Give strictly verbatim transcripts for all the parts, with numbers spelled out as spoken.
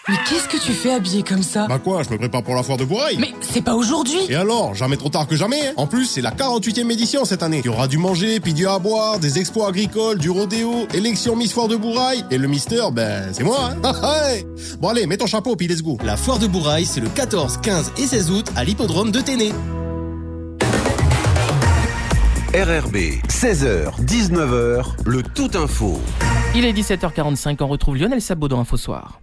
Mais qu'est-ce que tu fais habillé comme ça? Bah quoi, je me prépare pour la foire de Bourail. Mais c'est pas aujourd'hui. Et alors, jamais trop tard que jamais, hein. En plus, c'est la quarante-huitième édition cette année. Il y aura du manger, puis du à boire, des expos agricoles, du rodéo, élection Miss Foire de Bourail, et le Mister, ben, c'est moi, hein. Bon allez, mets ton chapeau, puis let's go. La foire de Bourail, c'est le quatorze, quinze et seize août à l'hippodrome de Ténay. R R B, seize heures, dix-neuf heures, le Tout Info. Il est dix-sept heures quarante-cinq, on retrouve Lionel Sabot dans Info Soir.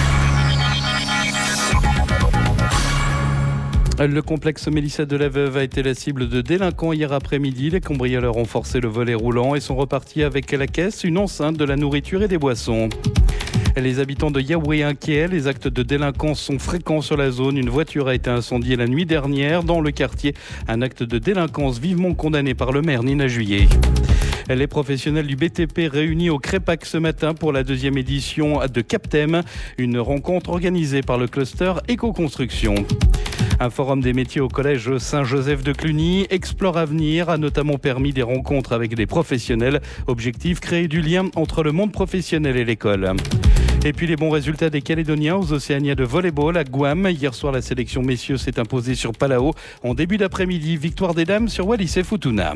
Le complexe Mélissa de la Veuve a été la cible de délinquants hier après-midi. Les cambrioleurs ont forcé le volet roulant et sont repartis avec la caisse, une enceinte, de la nourriture et des boissons. Les habitants de Yahweh inquiets, les actes de délinquance sont fréquents sur la zone. Une voiture a été incendiée la nuit dernière dans le quartier. Un acte de délinquance vivement condamné par le maire Nina Juillet. Les professionnels du B T P réunis au Crépac ce matin pour la deuxième édition de Captem, une rencontre organisée par le cluster Éco-Construction. Un forum des métiers au collège Saint-Joseph de Cluny, Explore Avenir, a notamment permis des rencontres avec des professionnels. Objectif, créer du lien entre le monde professionnel et l'école. Et puis les bons résultats des Calédoniens aux Océanias de volleyball à Guam. Hier soir, la sélection messieurs s'est imposée sur Palau. En début d'après-midi, victoire des dames sur Wallis et Futuna.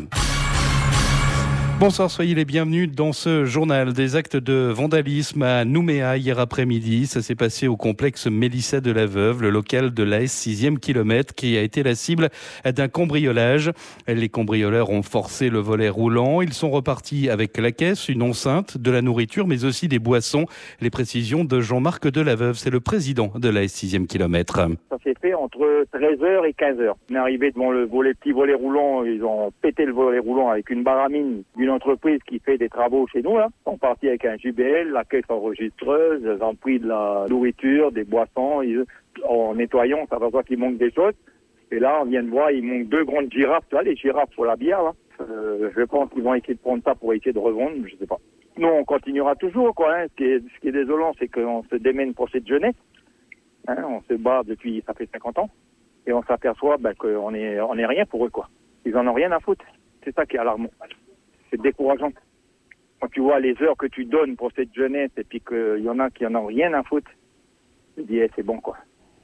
Bonsoir, soyez les bienvenus dans ce journal. Des actes de vandalisme à Nouméa hier après-midi. Ça s'est passé au complexe Mélissa de la Veuve, le local de l'A S sixième kilomètre qui a été la cible d'un cambriolage. Les cambrioleurs ont forcé le volet roulant. Ils sont repartis avec la caisse, une enceinte, de la nourriture, mais aussi des boissons. Les précisions de Jean-Marc de la Veuve, c'est le président de l'A S sixième kilomètre. Ça s'est fait entre treize heures et quinze heures. On est arrivé devant le volet, petit volet roulant. Ils ont pété le volet roulant avec une baramine d'une entreprise qui fait des travaux chez nous, là. Ils sont partis avec un J B L, la caisse enregistreuse, ils ont pris de la nourriture, des boissons. Ils, en nettoyant, ça va voir qu'il manque des choses. Et là, on vient de voir, il manque deux grandes girafes. Tu vois, les girafes pour la bière, là. Euh, je pense qu'ils vont essayer de prendre ça pour essayer de revendre, je sais pas. Nous, on continuera toujours, quoi. Hein. Ce qui est, ce qui est désolant, c'est qu'on se démène pour cette jeunesse. Hein, on se bat depuis, ça fait cinquante ans. Et on s'aperçoit ben, qu'on est, on est rien pour eux, quoi. Ils en ont rien à foutre. C'est ça qui est alarmant. C'est décourageant. Quand tu vois les heures que tu donnes pour cette jeunesse et puis qu'il y en a qui en ont rien à foutre, je dis, hey, c'est bon, quoi.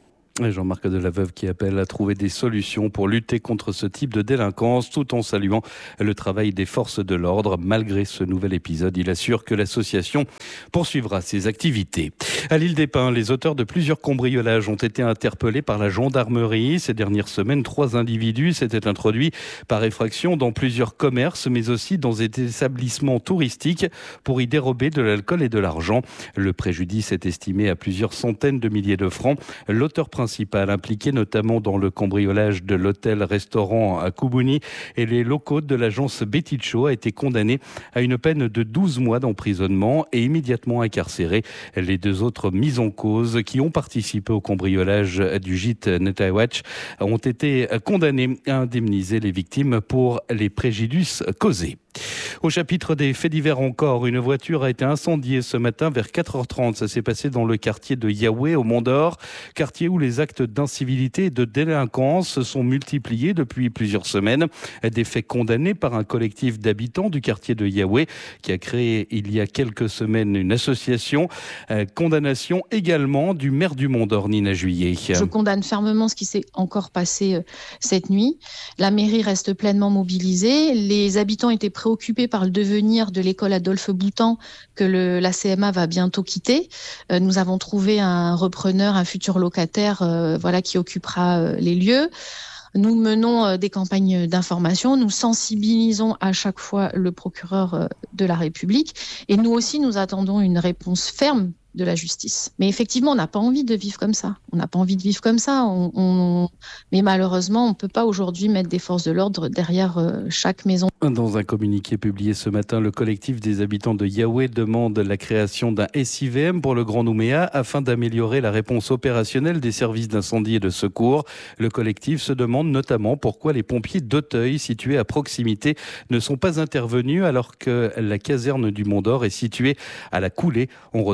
Et Jean-Marc de la Veuve qui appelle à trouver des solutions pour lutter contre ce type de délinquance, tout en saluant le travail des forces de l'ordre. Malgré ce nouvel épisode, il assure que l'association poursuivra ses activités. À l'île des Pins, les auteurs de plusieurs cambriolages ont été interpellés par la gendarmerie. Ces dernières semaines, trois individus s'étaient introduits par effraction dans plusieurs commerces, mais aussi dans des établissements touristiques pour y dérober de l'alcool et de l'argent. Le préjudice est estimé à plusieurs centaines de milliers de francs. L'auteur principal impliqué notamment dans le cambriolage de l'hôtel-restaurant à Koubouni et les locaux de l'agence Betticho a été condamné à une peine de douze mois d'emprisonnement et immédiatement incarcéré. Les deux autres mis en cause qui ont participé au cambriolage du gîte Netawatch ont été condamnés à indemniser les victimes pour les préjudices causés. Au chapitre des faits divers encore, une voiture a été incendiée ce matin vers quatre heures trente. Ça s'est passé dans le quartier de Yahweh au Mont d'Or, quartier où les actes d'incivilité et de délinquance se sont multipliés depuis plusieurs semaines. Des faits condamnés par un collectif d'habitants du quartier de Yahweh qui a créé il y a quelques semaines une association. Euh, condamnation également du maire du Mont d'Or, Nina Juillet. Je condamne fermement ce qui s'est encore passé euh, cette nuit. La mairie reste pleinement mobilisée. Les habitants étaient préoccupés par le devenir de l'école Adolphe Boutan que le, la C M A va bientôt quitter. Euh, nous avons trouvé un repreneur, un futur locataire euh, voilà, qui occupera euh, les lieux. Nous menons euh, des campagnes d'information, nous sensibilisons à chaque fois le procureur euh, de la République et nous aussi nous attendons une réponse ferme de la justice. Mais effectivement, on n'a pas envie de vivre comme ça. On n'a pas envie de vivre comme ça. On, on... Mais malheureusement, on ne peut pas aujourd'hui mettre des forces de l'ordre derrière euh, chaque maison. Dans un communiqué publié ce matin, le collectif des habitants de Yahweh demande la création d'un S I V M pour le Grand Nouméa afin d'améliorer la réponse opérationnelle des services d'incendie et de secours. Le collectif se demande notamment pourquoi les pompiers d'Auteuil, situés à proximité, ne sont pas intervenus alors que la caserne du Mont d'Or est située à la Coulée. On retrouve Nina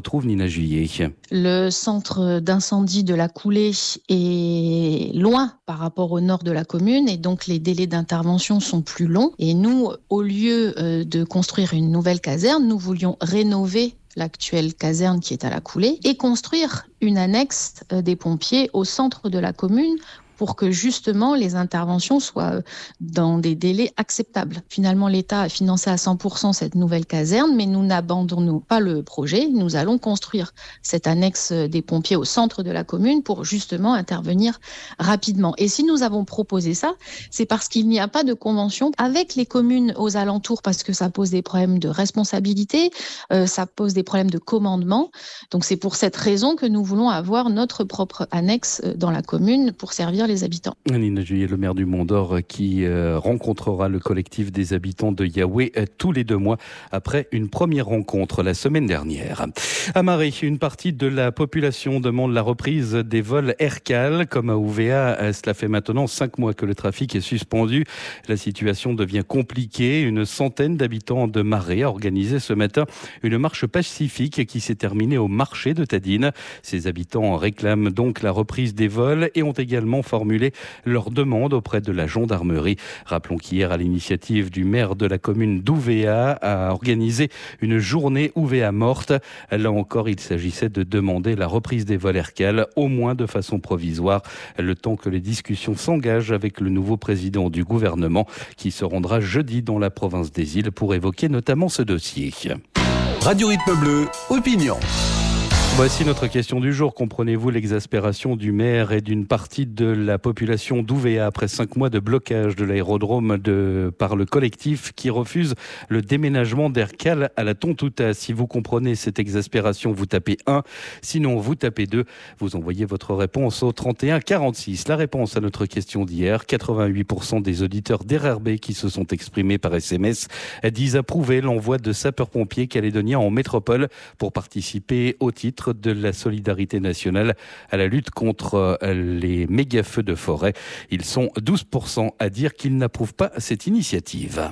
Nina Juillet. Le centre d'incendie de la Coulée est loin par rapport au nord de la commune et donc les délais d'intervention sont plus longs. Et nous, au lieu de construire une nouvelle caserne, nous voulions rénover l'actuelle caserne qui est à la Coulée et construire une annexe des pompiers au centre de la commune pour que justement les interventions soient dans des délais acceptables. Finalement, l'État a financé à cent pour cent cette nouvelle caserne, mais nous n'abandonnons pas le projet. Nous allons construire cette annexe des pompiers au centre de la commune pour justement intervenir rapidement. Et si nous avons proposé ça, c'est parce qu'il n'y a pas de convention avec les communes aux alentours, parce que ça pose des problèmes de responsabilité, euh, ça pose des problèmes de commandement. Donc c'est pour cette raison que nous voulons avoir notre propre annexe dans la commune pour servir les habitants. Nina Juillet, le maire du Mont-d'Or, qui euh, rencontrera le collectif des habitants de Yahweh euh, tous les deux mois après une première rencontre la semaine dernière. À Marais, une partie de la population demande la reprise des vols Aircal. Comme à O V A, euh, cela fait maintenant cinq mois que le trafic est suspendu. La situation devient compliquée. Une centaine d'habitants de Marais a organisé ce matin une marche pacifique qui s'est terminée au marché de Tadine. Ces habitants réclament donc la reprise des vols et ont également formulé leur demande auprès de la gendarmerie. Rappelons qu'hier, à l'initiative du maire de la commune d'Ouvéa, a organisé une journée Ouvéa morte. Là encore, il s'agissait de demander la reprise des vols Aircal, au moins de façon provisoire, le temps que les discussions s'engagent avec le nouveau président du gouvernement, qui se rendra jeudi dans la province des Îles pour évoquer notamment ce dossier. Radio Rythme Bleu, opinion. Voici notre question du jour. Comprenez-vous l'exaspération du maire et d'une partie de la population d'Ouvéa après cinq mois de blocage de l'aérodrome de, par le collectif qui refuse le déménagement d'Aircal à la Tontouta? Si vous comprenez cette exaspération, vous tapez un. Sinon, vous tapez deux. Vous envoyez votre réponse au trente et un quarante-six. La réponse à notre question d'hier, quatre-vingt-huit pour cent des auditeurs d'R R B qui se sont exprimés par S M S disent approuver l'envoi de sapeurs-pompiers calédoniens en métropole pour participer au titre de la solidarité nationale à la lutte contre les méga-feux de forêt. Ils sont douze pour cent à dire qu'ils n'approuvent pas cette initiative.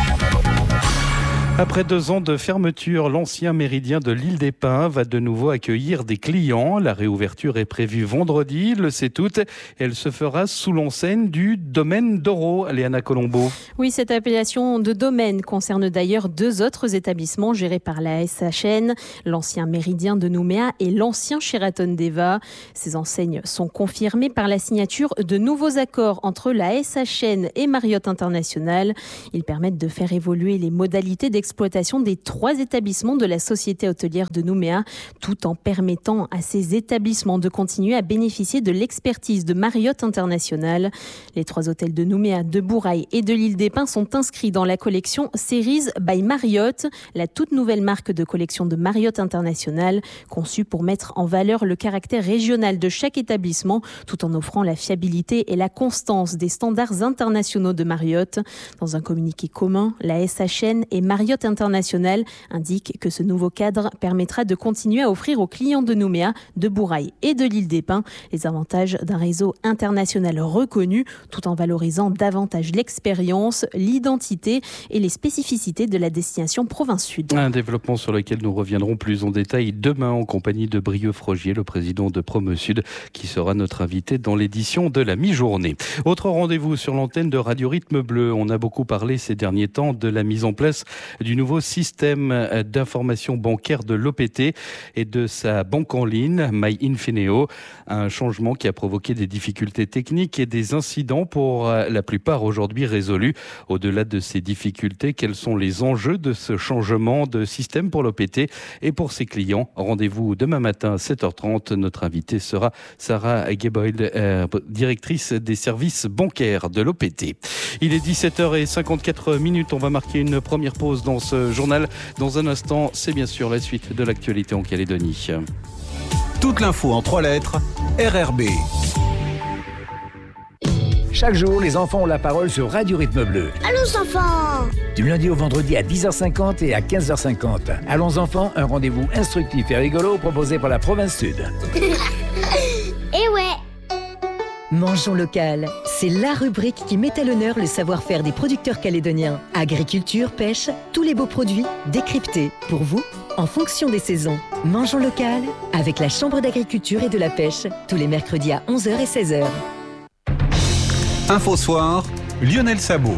Après deux ans de fermeture, l'ancien méridien de l'Île des Pins va de nouveau accueillir des clients. La réouverture est prévue vendredi, le sait toutes, et elle se fera sous l'enseigne du domaine d'Oro. Léana Colombo. Oui, cette appellation de domaine concerne d'ailleurs deux autres établissements gérés par la S H N, l'ancien méridien de Nouméa et l'ancien Sheraton d'Eva. Ces enseignes sont confirmées par la signature de nouveaux accords entre la S H N et Marriott International. Ils permettent de faire évoluer les modalités d'exploitation des trois établissements de la société hôtelière de Nouméa, tout en permettant à ces établissements de continuer à bénéficier de l'expertise de Marriott International. Les trois hôtels de Nouméa, de Bourail et de l'Île des Pins sont inscrits dans la collection Series by Marriott, la toute nouvelle marque de collection de Marriott International, conçue pour mettre en valeur le caractère régional de chaque établissement, tout en offrant la fiabilité et la constance des standards internationaux de Marriott. Dans un communiqué commun, la S H N et Marriott International indique que ce nouveau cadre permettra de continuer à offrir aux clients de Nouméa, de Bourail et de l'Île des Pins les avantages d'un réseau international reconnu, tout en valorisant davantage l'expérience, l'identité et les spécificités de la destination province sud. Un développement sur lequel nous reviendrons plus en détail demain en compagnie de Brieux Frogier, le président de Promo Sud, qui sera notre invité dans l'édition de la mi-journée. Autre rendez-vous sur l'antenne de Radio Rythme Bleu. On a beaucoup parlé ces derniers temps de la mise en place du nouveau système d'information bancaire de l'O P T et de sa banque en ligne, MyInfineo. Un changement qui a provoqué des difficultés techniques et des incidents pour la plupart aujourd'hui résolus. Au-delà de ces difficultés, quels sont les enjeux de ce changement de système pour l'O P T et pour ses clients? Rendez-vous demain matin à sept heures trente. Notre invitée sera Sarah Geboyd, euh, directrice des services bancaires de l'O P T. Il est dix-sept heures cinquante-quatre minutes. On va marquer une première pause dans ce journal. Dans un instant, c'est bien sûr la suite de l'actualité en Calédonie. Toute l'info en trois lettres, R R B. Chaque jour, les enfants ont la parole sur Radio Rythme Bleu. Allons enfants! Du lundi au vendredi à dix heures cinquante et à quinze heures cinquante. Allons enfants, un rendez-vous instructif et rigolo proposé par la province sud. Eh ouais! Mangeons local, c'est la rubrique qui met à l'honneur le savoir-faire des producteurs calédoniens. Agriculture, pêche, tous les beaux produits décryptés pour vous en fonction des saisons. Mangeons local avec la Chambre d'agriculture et de la pêche, tous les mercredis à onze heures et seize heures. Info Soir, Lionel Sabot.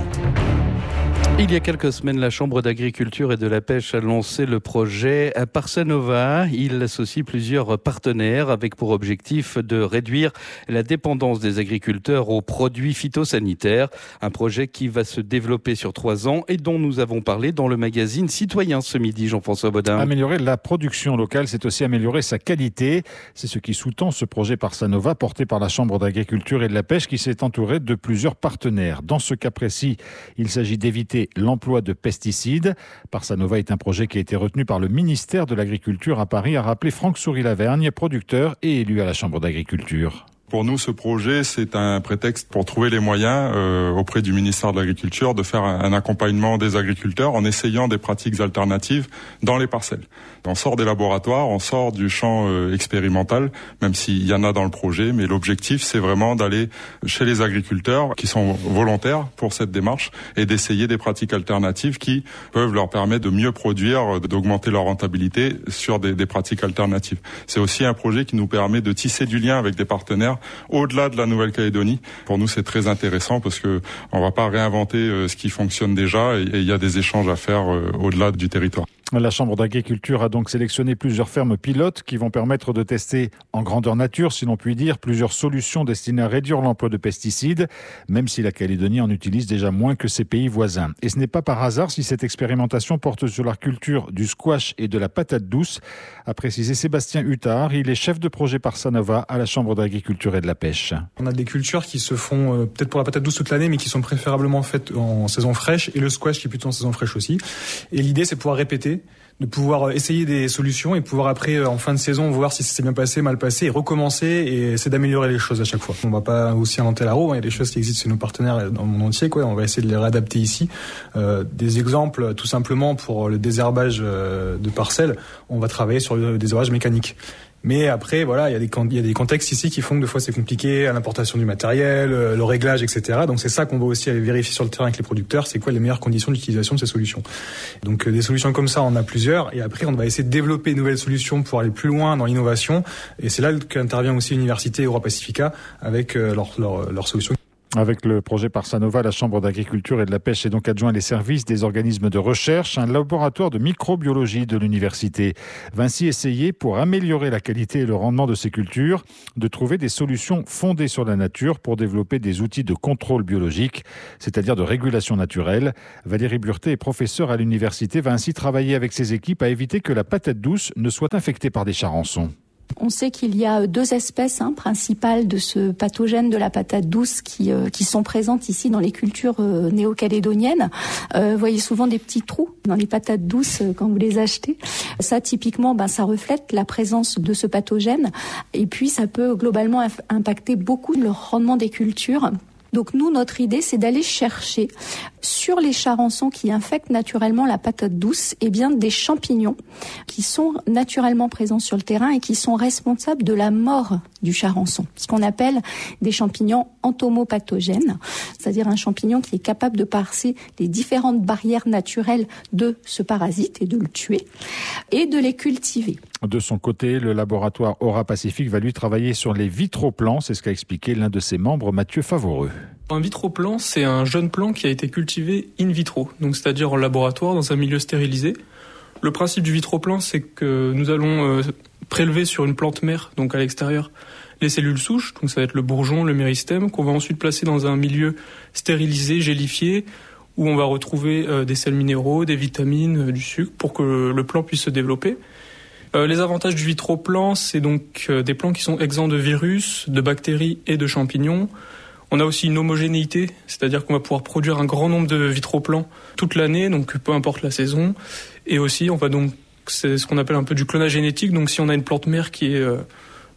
Il y a quelques semaines, la Chambre d'agriculture et de la pêche a lancé le projet Parsanova. Il associe plusieurs partenaires avec pour objectif de réduire la dépendance des agriculteurs aux produits phytosanitaires. Un projet qui va se développer sur trois ans et dont nous avons parlé dans le magazine Citoyen ce midi, Jean-François Baudin. Améliorer la production locale, c'est aussi améliorer sa qualité. C'est ce qui sous-tend ce projet Parsanova porté par la Chambre d'agriculture et de la pêche qui s'est entouré de plusieurs partenaires. Dans ce cas précis, il s'agit d'éviter l'emploi de pesticides. Parsanova est un projet qui a été retenu par le ministère de l'Agriculture à Paris, a rappelé Franck Souris-Lavergne, producteur et élu à la Chambre d'agriculture. Pour nous, ce projet, c'est un prétexte pour trouver les moyens euh, auprès du ministère de l'Agriculture de faire un, un accompagnement des agriculteurs en essayant des pratiques alternatives dans les parcelles. On sort des laboratoires, on sort du champ euh, expérimental, même s'il y en a dans le projet, mais l'objectif, c'est vraiment d'aller chez les agriculteurs qui sont volontaires pour cette démarche et d'essayer des pratiques alternatives qui peuvent leur permettre de mieux produire, d'augmenter leur rentabilité sur des, des pratiques alternatives. C'est aussi un projet qui nous permet de tisser du lien avec des partenaires au-delà de la Nouvelle-Calédonie. Pour nous, c'est très intéressant parce que on va pas réinventer euh, ce qui fonctionne déjà et il y a des échanges à faire euh, au-delà du territoire. La Chambre d'agriculture a donc sélectionné plusieurs fermes pilotes qui vont permettre de tester en grandeur nature, si l'on peut dire, plusieurs solutions destinées à réduire l'emploi de pesticides, même si la Calédonie en utilise déjà moins que ses pays voisins. Et ce n'est pas par hasard si cette expérimentation porte sur la culture du squash et de la patate douce, a précisé Sébastien Huttard. Il est chef de projet Parsanova à la Chambre d'agriculture et de la pêche. On a des cultures qui se font euh, peut-être pour la patate douce toute l'année, mais qui sont préférablement faites en saison fraîche, et le squash qui est plutôt en saison fraîche aussi. Et l'idée, c'est de pouvoir répéter, de pouvoir essayer des solutions et pouvoir après, en fin de saison, voir si ça s'est bien passé, mal passé, et recommencer et essayer d'améliorer les choses à chaque fois. On va pas aussi inventer la roue, hein. Il y a des choses qui existent chez nos partenaires dans le monde entier, quoi. On va essayer de les réadapter ici. Euh, des exemples, tout simplement, pour le désherbage euh, de parcelles, on va travailler sur le désherbage mécanique. Mais après, voilà, il y a des il y a des contextes ici qui font que des fois c'est compliqué, à l'importation du matériel, le réglage, et cetera. Donc c'est ça qu'on va aussi aller vérifier sur le terrain avec les producteurs, c'est quoi les meilleures conditions d'utilisation de ces solutions. Donc des solutions comme ça, on a plusieurs, et après on va essayer de développer de nouvelles solutions pour aller plus loin dans l'innovation. Et c'est là qu'intervient aussi l'université Euro-Pacifica avec leurs leur, leur solutions. Avec le projet Parsanova, la Chambre d'agriculture et de la pêche est donc adjoint les services des organismes de recherche, un laboratoire de microbiologie de l'université va ainsi essayer, pour améliorer la qualité et le rendement de ces cultures, de trouver des solutions fondées sur la nature pour développer des outils de contrôle biologique, c'est-à-dire de régulation naturelle. Valérie Burté est professeure à l'université, va ainsi travailler avec ses équipes à éviter que la patate douce ne soit infectée par des charançons. On sait qu'il y a deux espèces hein, principales de ce pathogène de la patate douce qui, euh, qui sont présentes ici dans les cultures euh, néo-calédoniennes. Euh, vous voyez souvent des petits trous dans les patates douces euh, quand vous les achetez. Ça, typiquement, ben, ça reflète la présence de ce pathogène. Et puis, ça peut globalement inf- impacter beaucoup le rendement des cultures. Donc nous, notre idée, c'est d'aller chercher sur les charançons qui infectent naturellement la patate douce, eh bien des champignons qui sont naturellement présents sur le terrain et qui sont responsables de la mort du charançon. Ce qu'on appelle des champignons entomopathogènes, c'est-à-dire un champignon qui est capable de passer les différentes barrières naturelles de ce parasite et de le tuer et de les cultiver. De son côté, le laboratoire Euro-Pacifique va lui travailler sur les vitroplants, c'est ce qu'a expliqué l'un de ses membres, Mathieu Favoreux. Un vitroplant, c'est un jeune plant qui a été cultivé in vitro, donc c'est-à-dire en laboratoire, dans un milieu stérilisé. Le principe du vitroplant, c'est que nous allons euh, prélever sur une plante mère, donc à l'extérieur, les cellules souches, donc ça va être le bourgeon, le méristème, qu'on va ensuite placer dans un milieu stérilisé, gélifié, où on va retrouver euh, des sels minéraux, des vitamines, euh, du sucre, pour que le plant puisse se développer. Euh, les avantages du vitroplant, c'est donc euh, des plants qui sont exempts de virus, de bactéries et de champignons. On a aussi une homogénéité, c'est-à-dire qu'on va pouvoir produire un grand nombre de vitroplants toute l'année, donc peu importe la saison. Et aussi, on va donc, c'est ce qu'on appelle un peu du clonage génétique. Donc si on a une plante mère qui est euh,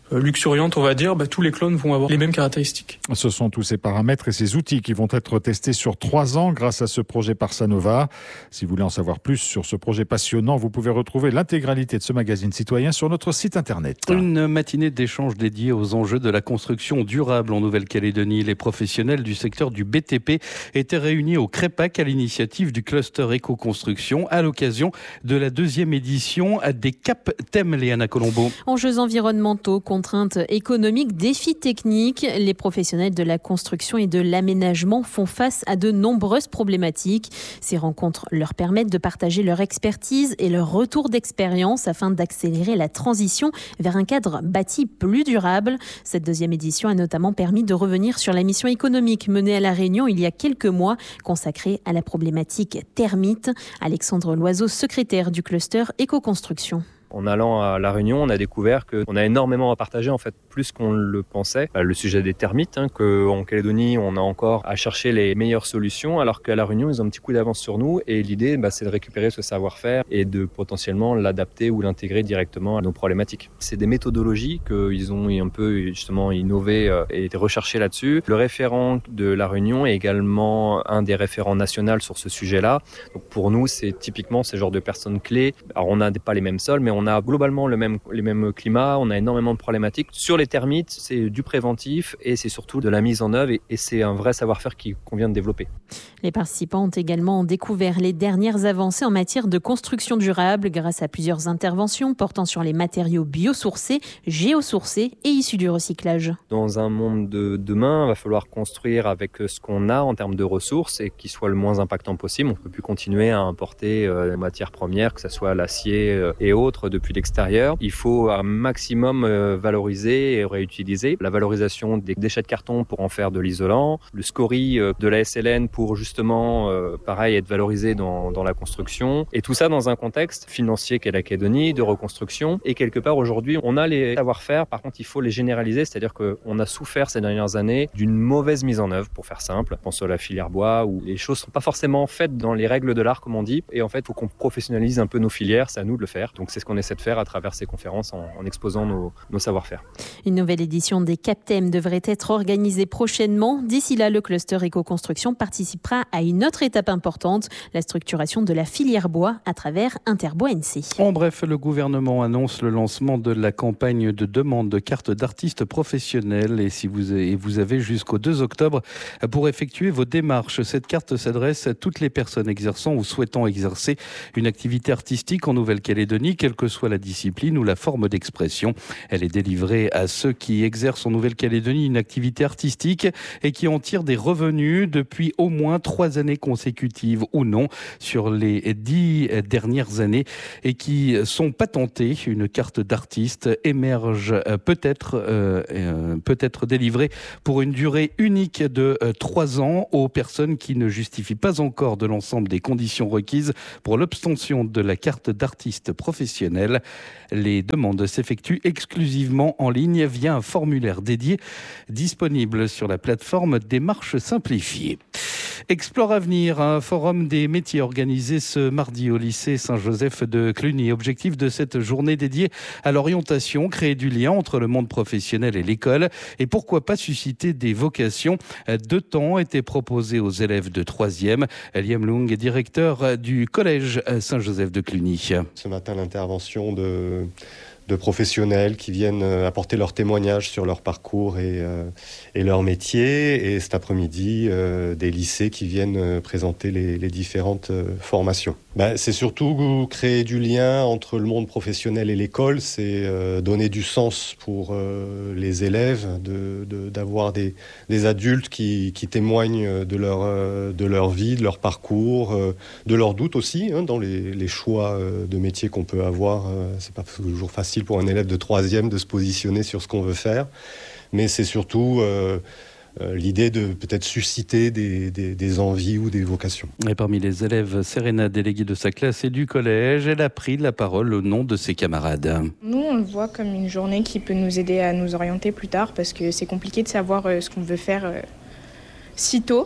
euh, luxuriante, on va dire, bah, tous les clones vont avoir les mêmes caractéristiques. Ce sont tous ces paramètres et ces outils qui vont être testés sur trois ans grâce à ce projet Parsanova. Si vous voulez en savoir plus sur ce projet passionnant, vous pouvez retrouver l'intégralité de ce magazine citoyen sur notre site internet. Une matinée d'échange dédiée aux enjeux de la construction durable en Nouvelle-Calédonie. Les professionnels du secteur du B T P étaient réunis au Crépac à l'initiative du cluster éco-construction à l'occasion de la deuxième édition des CAP Thème, Léana Colombo. Enjeux environnementaux, contraintes économiques, défis techniques, les professionnels de la construction et de l'aménagement font face à de nombreuses problématiques. Ces rencontres leur permettent de partager leur expertise et leur retour d'expérience afin d'accélérer la transition vers un cadre bâti plus durable. Cette deuxième édition a notamment permis de revenir sur la mission économique menée à La Réunion il y a quelques mois, consacrée à la problématique termite. Alexandre Loiseau, secrétaire du cluster éco-construction. En allant à La Réunion, on a découvert qu'on a énormément à partager, en fait, plus qu'on le pensait. Le sujet des termites, hein, qu'en Calédonie, on a encore à chercher les meilleures solutions, alors qu'à La Réunion, ils ont un petit coup d'avance sur nous. Et l'idée, bah, c'est de récupérer ce savoir-faire et de potentiellement l'adapter ou l'intégrer directement à nos problématiques. C'est des méthodologies qu'ils ont un peu justement innové et recherché là-dessus. Le référent de La Réunion est également un des référents nationaux sur ce sujet-là. Donc pour nous, c'est typiquement ce genre de personnes clés. Alors on n'a pas les mêmes sols, mais on a globalement le même, les mêmes climats, on a énormément de problématiques. Sur les termites, c'est du préventif et c'est surtout de la mise en œuvre et, et c'est un vrai savoir-faire qui convient de développer. Les participants ont également découvert les dernières avancées en matière de construction durable grâce à plusieurs interventions portant sur les matériaux biosourcés, géosourcés et issus du recyclage. Dans un monde de demain, il va falloir construire avec ce qu'on a en termes de ressources et qui soit le moins impactant possible. On ne peut plus continuer à importer euh, des matières premières, que ce soit l'acier euh, et autres, depuis l'extérieur. Il faut un maximum euh, valoriser et réutiliser. La valorisation des déchets de carton pour en faire de l'isolant, le scorie euh, de la S L N pour justement, euh, pareil, être valorisé dans, dans la construction. Et tout ça dans un contexte financier qu'est la Calédonie, de reconstruction. Et quelque part, aujourd'hui, on a les savoir-faire. Par contre, il faut les généraliser. C'est-à-dire qu'on a souffert ces dernières années d'une mauvaise mise en œuvre, pour faire simple. Je pense à la filière bois, où les choses ne sont pas forcément faites dans les règles de l'art, comme on dit. Et en fait, il faut qu'on professionnalise un peu nos filières. C'est à nous de le faire. Donc, c'est ce qu'on essaie de faire à travers ces conférences en, en exposant nos, nos savoir-faire. Une nouvelle édition des CAPTEM devrait être organisée prochainement. D'ici là, le cluster éco-construction participera à une autre étape importante, la structuration de la filière bois à travers Interbois N C. En bref, le gouvernement annonce le lancement de la campagne de demande de carte d'artiste professionnel et si vous avez, vous avez jusqu'au deux octobre pour effectuer vos démarches. Cette carte s'adresse à toutes les personnes exerçant ou souhaitant exercer une activité artistique en Nouvelle-Calédonie, quelle que soit la discipline ou la forme d'expression. Elle est délivrée à ceux qui exercent en Nouvelle-Calédonie une activité artistique et qui en tirent des revenus depuis au moins trois années consécutives ou non sur les dix dernières années et qui sont patentés. Une carte d'artiste émerge peut-être euh, peut-être délivrée pour une durée unique de trois ans aux personnes qui ne justifient pas encore de l'ensemble des conditions requises pour l'obtention de la carte d'artiste professionnel. Les demandes s'effectuent exclusivement en ligne via un formulaire dédié disponible sur la plateforme Démarches Simplifiées. Explore Avenir, un forum des métiers organisé ce mardi au lycée Saint-Joseph de Cluny. Objectif de cette journée dédiée à l'orientation, créer du lien entre le monde professionnel et l'école et pourquoi pas susciter des vocations. Deux temps étaient proposés aux élèves de troisième. Liam Lung est directeur du collège Saint-Joseph de Cluny. Ce matin, l'intervention de... de professionnels qui viennent apporter leur témoignage sur leur parcours et, euh, et leur métier. Et cet après-midi, euh, des lycées qui viennent présenter les, les différentes euh, formations. Ben, c'est surtout créer du lien entre le monde professionnel et l'école. C'est euh, donner du sens pour euh, les élèves, de, de, d'avoir des, des adultes qui, qui témoignent de leur, euh, de leur vie, de leur parcours, euh, de leurs doutes aussi, hein, dans les, les choix euh, de métiers qu'on peut avoir. Euh, c'est pas toujours facile pour un élève de troisième de se positionner sur ce qu'on veut faire, mais c'est surtout euh, euh, l'idée de peut-être susciter des, des, des envies ou des vocations. Et parmi les élèves, Serena, déléguée de sa classe et du collège, elle a pris la parole au nom de ses camarades. Nous, on le voit comme une journée qui peut nous aider à nous orienter plus tard, parce que c'est compliqué de savoir euh, ce qu'on veut faire euh, si tôt.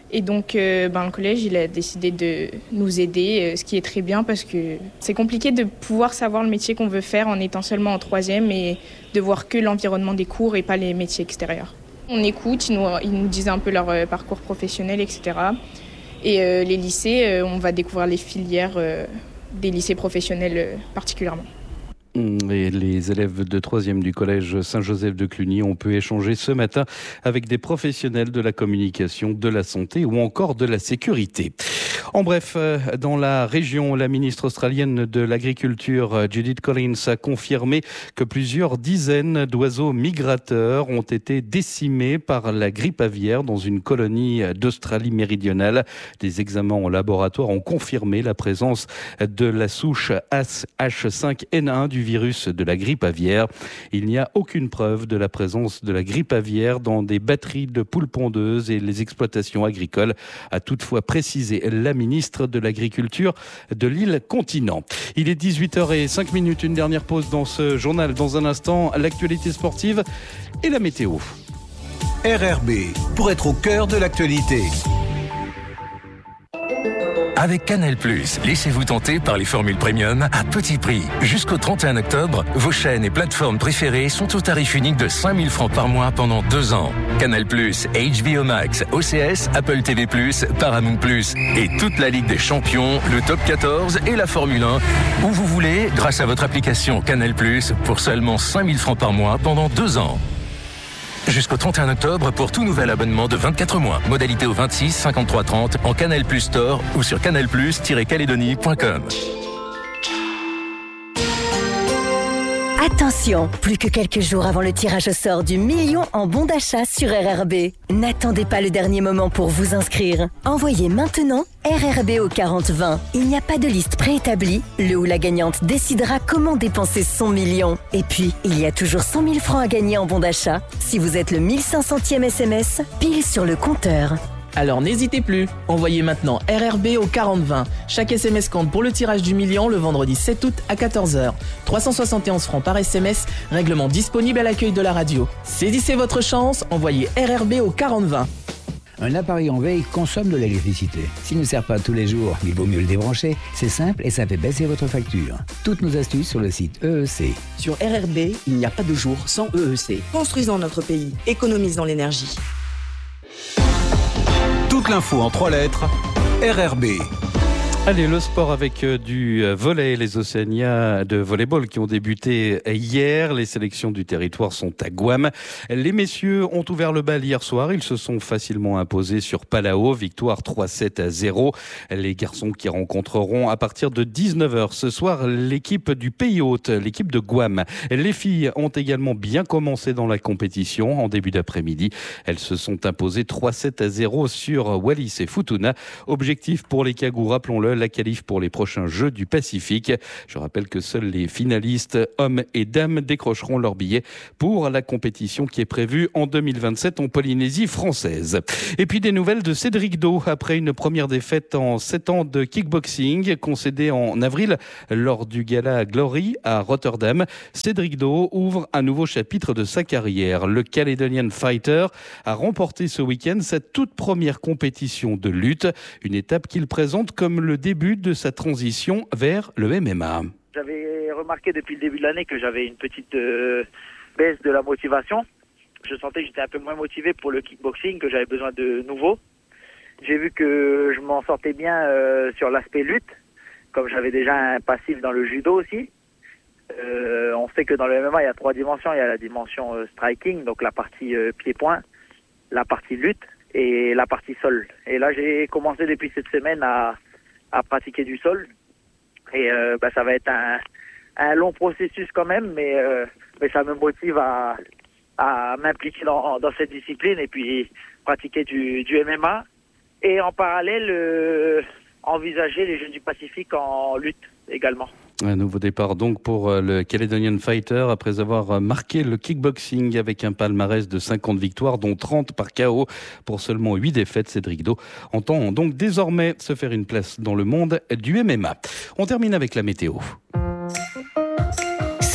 Et donc, euh, ben, le collège, il a décidé de nous aider, euh, ce qui est très bien parce que c'est compliqué de pouvoir savoir le métier qu'on veut faire en étant seulement en troisième et de voir que l'environnement des cours et pas les métiers extérieurs. On écoute, ils nous, ils nous disent un peu leur euh, parcours professionnel, et cetera. Et euh, les lycées, euh, on va découvrir les filières euh, des lycées professionnels euh, particulièrement. Et les élèves de troisième du collège Saint-Joseph de Cluny ont pu échanger ce matin avec des professionnels de la communication, de la santé ou encore de la sécurité. En bref, dans la région, la ministre australienne de l'Agriculture, Judith Collins, a confirmé que plusieurs dizaines d'oiseaux migrateurs ont été décimés par la grippe aviaire dans une colonie d'Australie méridionale. Des examens en laboratoire ont confirmé la présence de la souche H cinq N un du virus de la grippe aviaire. Il n'y a aucune preuve de la présence de la grippe aviaire dans des batteries de poules pondeuses et les exploitations agricoles, a toutefois précisé la ministre de l'Agriculture de l'île Continent. Il est dix-huit heures zéro cinq, une dernière pause dans ce journal. Dans un instant, l'actualité sportive et la météo. R R B, pour être au cœur de l'actualité. Avec Canal+, laissez-vous tenter par les formules premium à petit prix. Jusqu'au trente et un octobre, vos chaînes et plateformes préférées sont au tarif unique de cinq mille francs par mois pendant deux ans. Canal+, H B O Max, O C S, Apple T V plus, Paramount plus et toute la Ligue des Champions, le Top quatorze et la Formule un, où vous voulez, grâce à votre application Canal+, pour seulement cinq mille francs par mois pendant deux ans. Jusqu'au trente et un octobre pour tout nouvel abonnement de vingt-quatre mois. Modalité au vingt-six cinquante-trois trente en Canal Plus Store ou sur canal plus tiret calédonie point com. Attention, plus que quelques jours avant le tirage au sort du million en bons d'achat sur R R B. N'attendez pas le dernier moment pour vous inscrire. Envoyez maintenant R R B au quarante vingt. Il n'y a pas de liste préétablie. Le ou la gagnante décidera comment dépenser son million. Et puis, il y a toujours cent mille francs à gagner en bons d'achat si vous êtes le mille cinq centième S M S pile sur le compteur. Alors n'hésitez plus, envoyez maintenant R R B au quarante vingt. Chaque S M S compte pour le tirage du million le vendredi sept août à quatorze heures. trois cent soixante et onze francs par S M S, règlement disponible à l'accueil de la radio. Saisissez votre chance, envoyez R R B au quarante vingt. Un appareil en veille consomme de l'électricité. S'il ne sert pas tous les jours, il vaut mieux le débrancher. C'est simple et ça fait baisser votre facture. Toutes nos astuces sur le site E E C. Sur R R B, il n'y a pas de jour sans E E C. Construisons notre pays, économisons l'énergie. Toute l'info en trois lettres, R R B. Allez, le sport avec du volley, les Océania de volleyball qui ont débuté hier. Les sélections du territoire sont à Guam. Les messieurs ont ouvert le bal hier soir. Ils se sont facilement imposés sur Palau. Victoire trois sept à zéro. Les garçons qui rencontreront à partir de dix-neuf heures ce soir l'équipe du pays hôte, l'équipe de Guam. Les filles ont également bien commencé dans la compétition en début d'après-midi. Elles se sont imposées trois sept à zéro sur Wallis et Futuna. Objectif pour les Cagous, rappelons-le, la qualif pour les prochains Jeux du Pacifique. Je rappelle que seuls les finalistes, hommes et dames, décrocheront leur billet pour la compétition qui est prévue en deux mille vingt-sept en Polynésie française. Et puis des nouvelles de Cédric Do après une première défaite en sept ans de kickboxing concédée en avril lors du gala Glory à Rotterdam. Cédric Do ouvre un nouveau chapitre de sa carrière. Le Caledonian Fighter a remporté ce week-end sa toute première compétition de lutte, une étape qu'il présente comme le début de sa transition vers le M M A. J'avais remarqué depuis le début de l'année que j'avais une petite euh, baisse de la motivation. Je sentais que j'étais un peu moins motivé pour le kickboxing, que j'avais besoin de nouveau. J'ai vu que je m'en sortais bien euh, sur l'aspect lutte, comme j'avais déjà un passif dans le judo aussi. Euh, on sait que dans le M M A, il y a trois dimensions. Il y a la dimension euh, striking, donc la partie euh, pied-point, la partie lutte et la partie sol. Et là, j'ai commencé depuis cette semaine à à pratiquer du sol et euh, bah, ça va être un, un long processus quand même, mais, euh, mais ça me motive à, à m'impliquer dans, dans cette discipline et puis pratiquer du, du M M A et en parallèle euh, envisager les Jeux du Pacifique en lutte également. Un nouveau départ donc pour le Caledonian Fighter après avoir marqué le kickboxing avec un palmarès de cinquante victoires dont trente par K O pour seulement huit défaites. Cédric Do entend donc désormais se faire une place dans le monde du M M A. On termine avec la météo.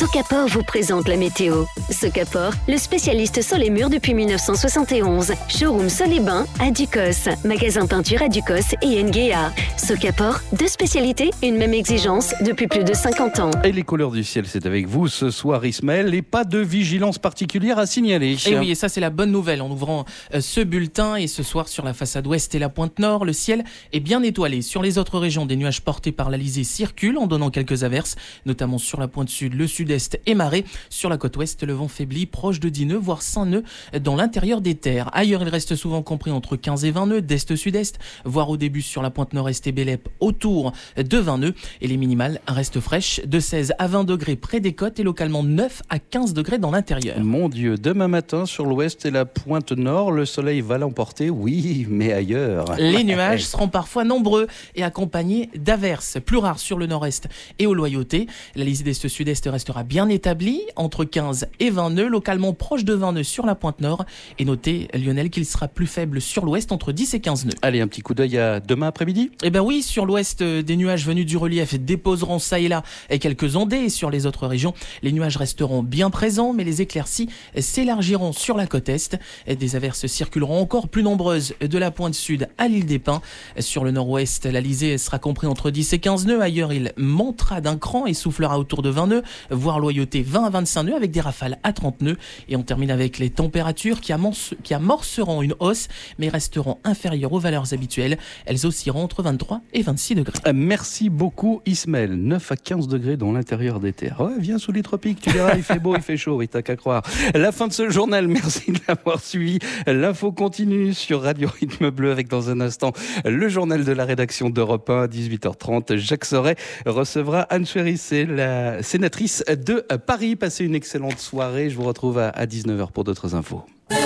Socapor vous présente la météo. Socapor, le spécialiste sol et murs depuis mille neuf cent soixante et onze. Showroom sol et bain à Ducos. Magasin peinture à Ducos et Nguea. Socapor, deux spécialités, une même exigence depuis plus de cinquante ans. Et les couleurs du ciel, c'est avec vous ce soir, Ismaël, et pas de vigilance particulière à signaler. Et oui, et ça c'est la bonne nouvelle en ouvrant euh, ce bulletin. Et ce soir, sur la façade ouest et la pointe nord, le ciel est bien étoilé. Sur les autres régions, des nuages portés par l'Alizé circulent en donnant quelques averses, notamment sur la pointe sud, le sud-est et marée. Sur la côte ouest, le vent faiblit proche de dix nœuds, voire cinq nœuds dans l'intérieur des terres. Ailleurs, il reste souvent compris entre quinze et vingt nœuds d'est-sud-est, voire au début sur la pointe nord-est et Bélep autour de vingt nœuds. Et les minimales restent fraîches de seize à vingt degrés près des côtes et localement neuf à quinze degrés dans l'intérieur. Mon Dieu, demain matin sur l'ouest et la pointe nord, le soleil va l'emporter, oui, mais ailleurs. Les nuages seront parfois nombreux et accompagnés d'averses, plus rares sur le nord-est et aux Loyautés. La lisière d'est-sud-est restera bien établie, entre quinze et vingt nœuds, localement proche de vingt nœuds sur la pointe nord. Et notez, Lionel, qu'il sera plus faible sur l'ouest, entre dix et quinze nœuds. Allez, un petit coup d'œil à demain après-midi. Eh ben oui, sur l'ouest, des nuages venus du relief déposeront ça et là quelques ondées. Et sur les autres régions, les nuages resteront bien présents, mais les éclaircies s'élargiront sur la côte est. Des averses circuleront encore plus nombreuses de la pointe sud à l'île des Pins. Sur le nord-ouest, l'Alizé sera compris entre dix et quinze nœuds. Ailleurs, il montera d'un cran et soufflera autour de vingt nœuds, voire Loyauté vingt à vingt-cinq nœuds avec des rafales à trente nœuds. Et on termine avec les températures qui, amorce, qui amorceront une hausse, mais resteront inférieures aux valeurs habituelles. Elles oscilleront entre vingt-trois et vingt-six degrés. Merci beaucoup, Ismaël. neuf à quinze degrés dans l'intérieur des terres. Ouais, viens sous les tropiques, tu verras, il fait beau, il fait chaud, et t'as qu'à croire. La fin de ce journal, merci de l'avoir suivi. L'info continue sur Radio Rythme Bleu avec dans un instant le journal de la rédaction d'Europe un à dix-huit heures trente. Jacques Sorey recevra Anne Chouéry, c'est la sénatrice de Paris. Passez une excellente soirée. Je vous retrouve à dix-neuf heures pour d'autres infos.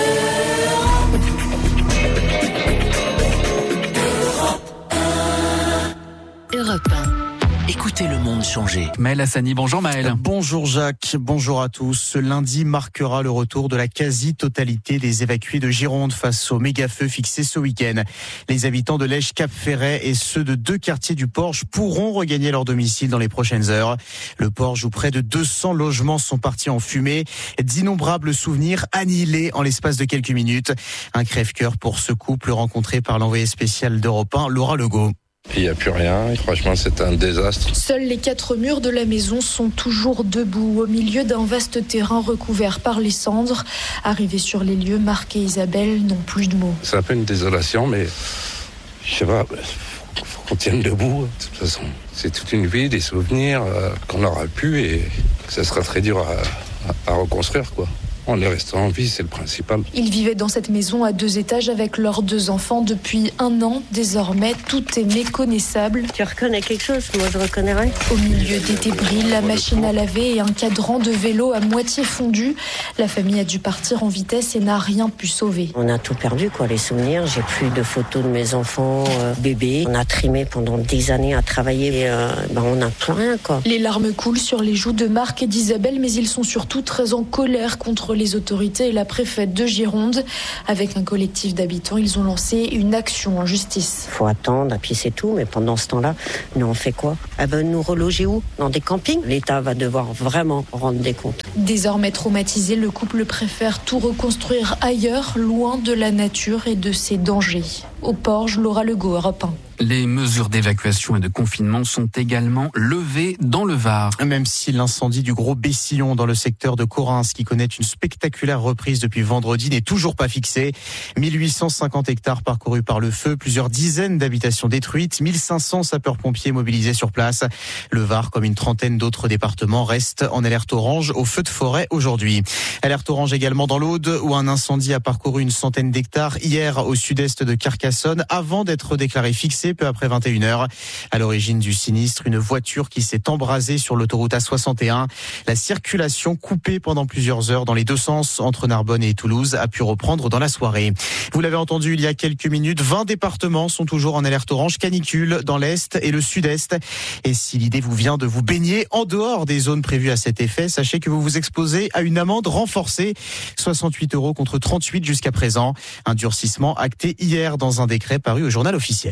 Europe un. Écoutez le monde changer. Maël Hassani, bonjour Maël. Bonjour Jacques, bonjour à tous. Ce lundi marquera le retour de la quasi-totalité des évacués de Gironde face au méga-feu fixé ce week-end. Les habitants de Lège, Cap-Ferret et ceux de deux quartiers du Porge pourront regagner leur domicile dans les prochaines heures. Le Porge, où près de deux cents logements sont partis en fumée, d'innombrables souvenirs annihilés en l'espace de quelques minutes. Un crève-cœur pour ce couple rencontré par l'envoyé spécial d'Europe un, Laura Legault. Il n'y a plus rien, franchement c'est un désastre. Seuls les quatre murs de la maison sont toujours debout, au milieu d'un vaste terrain recouvert par les cendres. Arrivés sur les lieux, Marc et Isabelle n'ont plus de mots. C'est un peu une désolation, mais je sais pas, il faut qu'on tienne debout. De toute façon, c'est toute une vie, des souvenirs euh, qu'on n'aura plus et ça sera très dur à, à, à reconstruire, quoi. On est resté en vie, c'est le principal. Ils vivaient dans cette maison à deux étages avec leurs deux enfants depuis un an. Désormais, tout est méconnaissable. Tu reconnais quelque chose? Moi, je reconnais rien. Au milieu des débris, la machine à laver et un cadran de vélo à moitié fondu. La famille a dû partir en vitesse et n'a rien pu sauver. On a tout perdu, quoi, les souvenirs. J'ai plus de photos de mes enfants, euh, bébés. On a trimé pendant des années à travailler. Et, euh, ben, on n'a plus rien, quoi. Les larmes coulent sur les joues de Marc et d'Isabelle, mais ils sont surtout très en colère contre les autorités et la préfète de Gironde. Avec un collectif d'habitants, ils ont lancé une action en justice. Faut attendre, et puis c'est tout. Mais pendant ce temps-là, nous on fait quoi? Elle va nous reloger où? Dans des campings? L'État va devoir vraiment rendre des comptes. Désormais traumatisé, le couple préfère tout reconstruire ailleurs, loin de la nature et de ses dangers. Au Porge, Laura Legault, Europe un. Les mesures d'évacuation et de confinement sont également levées dans le Var. Même si l'incendie du Gros Bessillon dans le secteur de Correns, qui connaît une spectaculaire reprise depuis vendredi, n'est toujours pas fixé. mille huit cent cinquante hectares parcourus par le feu, plusieurs dizaines d'habitations détruites, mille cinq cents sapeurs-pompiers mobilisés sur place. Le Var, comme une trentaine d'autres départements, reste en alerte orange au feu de forêt aujourd'hui. Alerte orange également dans l'Aude, où un incendie a parcouru une centaine d'hectares hier au sud-est de Carcassonne, avant d'être déclaré fixé peu après vingt et une heures. À l'origine du sinistre, une voiture qui s'est embrasée sur l'autoroute A soixante et un. La circulation coupée pendant plusieurs heures dans les deux sens entre Narbonne et Toulouse a pu reprendre dans la soirée. Vous l'avez entendu il y a quelques minutes, vingt départements sont toujours en alerte orange canicule dans l'Est et le Sud-Est. Et si l'idée vous vient de vous baigner en dehors des zones prévues à cet effet, sachez que vous vous exposez à une amende renforcée, soixante-huit euros contre trente-huit jusqu'à présent. Un durcissement acté hier dans un décret paru au journal officiel.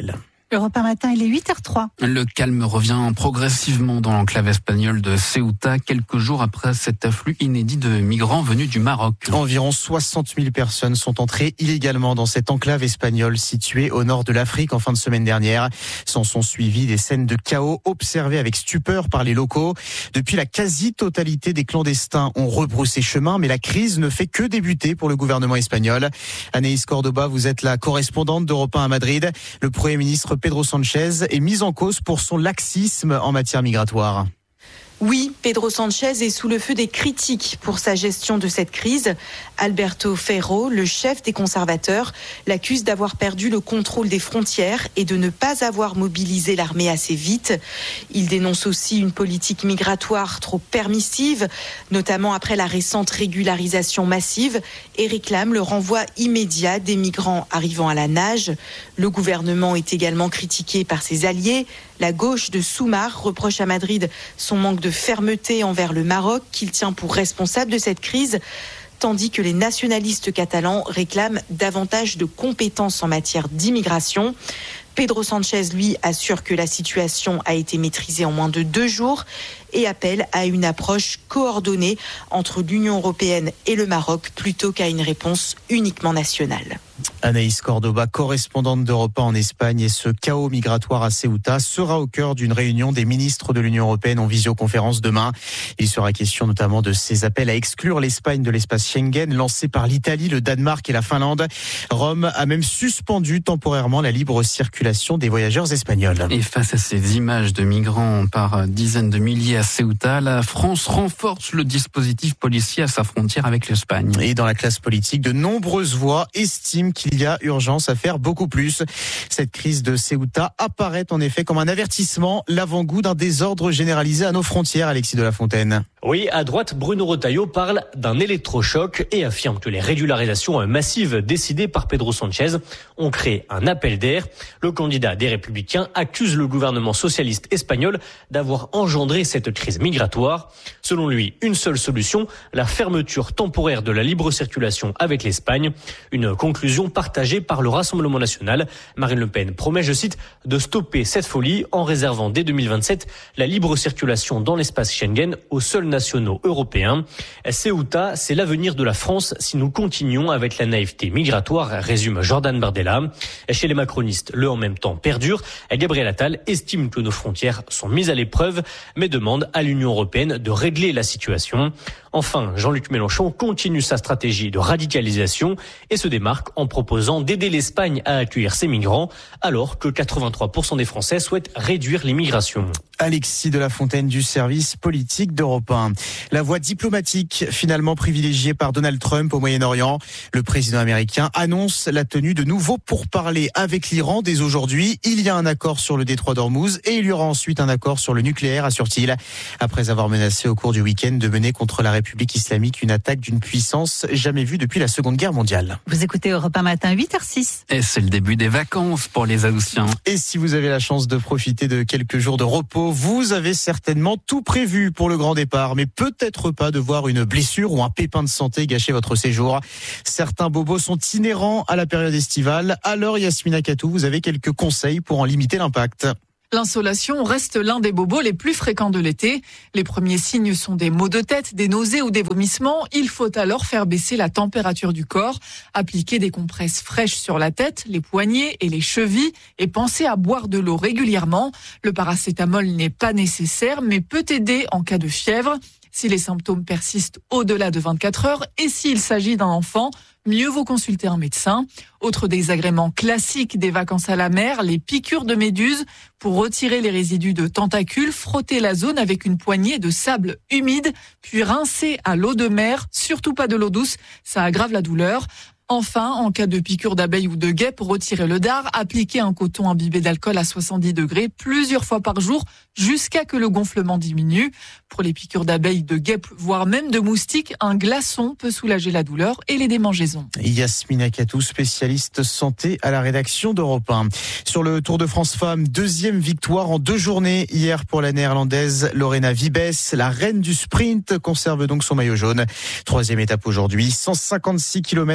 Europe un matin, il est huit heures zéro trois. Le calme revient progressivement dans l'enclave espagnole de Ceuta, quelques jours après cet afflux inédit de migrants venus du Maroc. Environ soixante mille personnes sont entrées illégalement dans cette enclave espagnole située au nord de l'Afrique en fin de semaine dernière. S'en sont suivies des scènes de chaos observées avec stupeur par les locaux. Depuis, la quasi-totalité des clandestins ont rebroussé chemin, mais la crise ne fait que débuter pour le gouvernement espagnol. Anaïs Cordoba, vous êtes la correspondante d'Europe un à Madrid. Le Premier ministre Pedro Sánchez est mis en cause pour son laxisme en matière migratoire. Oui, Pedro Sánchez est sous le feu des critiques pour sa gestion de cette crise. Alberto Ferro, le chef des conservateurs, l'accuse d'avoir perdu le contrôle des frontières et de ne pas avoir mobilisé l'armée assez vite. Il dénonce aussi une politique migratoire trop permissive, notamment après la récente régularisation massive, et réclame le renvoi immédiat des migrants arrivant à la nage. Le gouvernement est également critiqué par ses alliés. La gauche de Soumar reproche à Madrid son manque de fermeté envers le Maroc, qu'il tient pour responsable de cette crise, tandis que les nationalistes catalans réclament davantage de compétences en matière d'immigration. Pedro Sánchez, lui, assure que la situation a été maîtrisée en moins de deux jours et appelle à une approche coordonnée entre l'Union européenne et le Maroc plutôt qu'à une réponse uniquement nationale. Anaïs Cordoba, correspondante d'Europe un en Espagne, et ce chaos migratoire à Ceuta sera au cœur d'une réunion des ministres de l'Union européenne en visioconférence demain. Il sera question notamment de ces appels à exclure l'Espagne de l'espace Schengen lancés par l'Italie, le Danemark et la Finlande. Rome a même suspendu temporairement la libre circulation des voyageurs espagnols. Et face à ces images de migrants par dizaines de milliers à Ceuta, la France renforce le dispositif policier à sa frontière avec l'Espagne. Et dans la classe politique, de nombreuses voix estiment qu'il y a urgence à faire beaucoup plus. Cette crise de Ceuta apparaît en effet comme un avertissement, l'avant-goût d'un désordre généralisé à nos frontières, Alexis de la Fontaine. Oui, à droite, Bruno Retailleau parle d'un électrochoc et affirme que les régularisations massives décidées par Pedro Sánchez ont créé un appel d'air. Le candidat des Républicains accuse le gouvernement socialiste espagnol d'avoir engendré cette crise migratoire. Selon lui, une seule solution, la fermeture temporaire de la libre circulation avec l'Espagne. Une conclusion partagée par le Rassemblement national. Marine Le Pen promet, je cite, de stopper cette folie en réservant dès deux mille vingt-sept la libre circulation dans l'espace Schengen aux seuls nationaux européens. Ceuta, c'est l'avenir de la France si nous continuons avec la naïveté migratoire, résume Jordan Bardella. Chez les macronistes, le en même temps perdure. Gabriel Attal estime que nos frontières sont mises à l'épreuve, mais demande à l'Union européenne de régler la situation. Enfin, Jean-Luc Mélenchon continue sa stratégie de radicalisation et se démarque en proposant d'aider l'Espagne à accueillir ses migrants, alors que quatre-vingt-trois pour cent des Français souhaitent réduire l'immigration. Alexis de la Fontaine du service politique d'Europe un. La voie diplomatique finalement privilégiée par Donald Trump au Moyen-Orient. Le président américain annonce la tenue de nouveaux pourparlers avec l'Iran dès aujourd'hui. Il y a un accord sur le détroit d'Ormuz et il y aura ensuite un accord sur le nucléaire, assure-t-il, après avoir menacé au cours du week-end de mener contre la République islamique une attaque d'une puissance jamais vue depuis la Seconde Guerre mondiale. Vous écoutez Europe un matin, huit heures six. Et c'est le début des vacances pour les Aoussiens. Et si vous avez la chance de profiter de quelques jours de repos, vous avez certainement tout prévu pour le grand départ, mais peut-être pas de voir une blessure ou un pépin de santé gâcher votre séjour. Certains bobos sont inhérents à la période estivale. Alors Yasmina Katou, vous avez quelques conseils pour en limiter l'impact. L'insolation reste l'un des bobos les plus fréquents de l'été. Les premiers signes sont des maux de tête, des nausées ou des vomissements. Il faut alors faire baisser la température du corps, appliquer des compresses fraîches sur la tête, les poignets et les chevilles et penser à boire de l'eau régulièrement. Le paracétamol n'est pas nécessaire mais peut aider en cas de fièvre. Si les symptômes persistent au-delà de vingt-quatre heures et s'il s'agit d'un enfant, mieux vaut consulter un médecin. Autre désagrément classique des vacances à la mer, les piqûres de méduses. Pour retirer les résidus de tentacules, frottez la zone avec une poignée de sable humide, puis rincez à l'eau de mer, surtout pas de l'eau douce, ça aggrave la douleur. Enfin, en cas de piqûre d'abeille ou de guêpe, retirez le dard, appliquez un coton imbibé d'alcool à soixante-dix degrés plusieurs fois par jour jusqu'à que le gonflement diminue. Pour les piqûres d'abeilles, de guêpes, voire même de moustiques, un glaçon peut soulager la douleur et les démangeaisons. Yasmina Katou, spécialiste santé à la rédaction d'Europe un. Sur le Tour de France Femmes, deuxième victoire en deux journées hier pour la néerlandaise Lorena Wiebes. La reine du sprint conserve donc son maillot jaune. Troisième étape aujourd'hui, cent cinquante-six kilomètres entre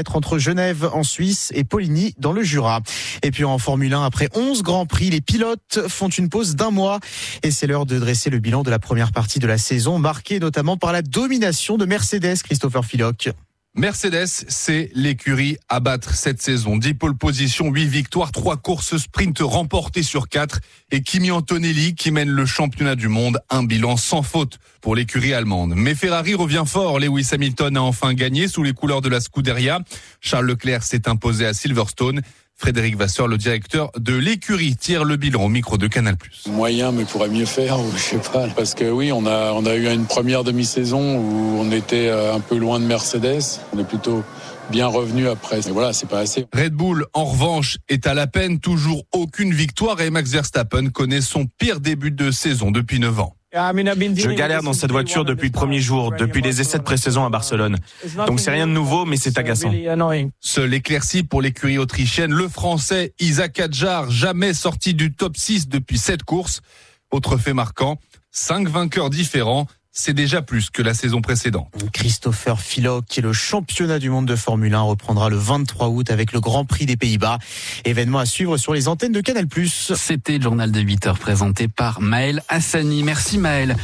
Genève en Suisse et Poligny dans le Jura. Et puis en Formule un, après onze Grands Prix, les pilotes font une pause d'un mois et c'est l'heure de dresser le bilan de la première partie de la saison, marquée notamment par la domination de Mercedes. Christopher Philoc. Mercedes, c'est l'écurie à battre cette saison. dix pole positions, huit victoires, trois courses sprint remportées sur quatre. Et Kimi Antonelli qui mène le championnat du monde. Un bilan sans faute pour l'écurie allemande. Mais Ferrari revient fort. Lewis Hamilton a enfin gagné sous les couleurs de la Scuderia. Charles Leclerc s'est imposé à Silverstone. Frédéric Vasseur, le directeur de l'écurie, tire le bilan au micro de Canal plus. Moyen, mais pourrait mieux faire, ou je sais pas. Parce que oui, on a, on a eu une première demi-saison où on était un peu loin de Mercedes. On est plutôt bien revenu après. Mais voilà, c'est pas assez. Red Bull, en revanche, est à la peine. Toujours aucune victoire et Max Verstappen connaît son pire début de saison depuis neuf ans. Je galère dans cette voiture depuis le premier jour, depuis les essais de pré-saison à Barcelone. Donc c'est rien de nouveau, mais c'est agaçant. Seule éclaircie pour l'écurie autrichienne, le français Isaac Hadjar, jamais sorti du top six depuis sept courses. Autre fait marquant, cinq vainqueurs différents. C'est déjà plus que la saison précédente. Christopher Philoc, qui est le championnat du monde de Formule un, reprendra le vingt-trois août avec le Grand Prix des Pays-Bas. Événement à suivre sur les antennes de Canal plus. C'était le journal de huit heures présenté par Maël Hassani. Merci Maël.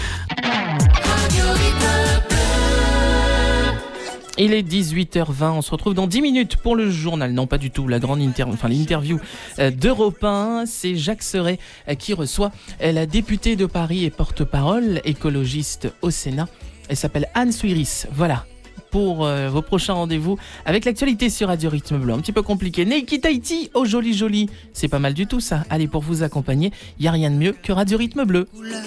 Il est dix-huit heures vingt, on se retrouve dans dix minutes pour le journal. Non, pas du tout, la grande inter... enfin, l'interview d'Europe un. C'est Jacques Serret qui reçoit la députée de Paris et porte-parole écologiste au Sénat. Elle s'appelle Anne Souiris. Voilà, pour euh, vos prochains rendez-vous avec l'actualité sur Radio Rythme Bleu. Un petit peu compliqué. Naked Tahiti, oh joli joli. C'est pas mal du tout ça. Allez, pour vous accompagner, il n'y a rien de mieux que Radio Rythme Bleu.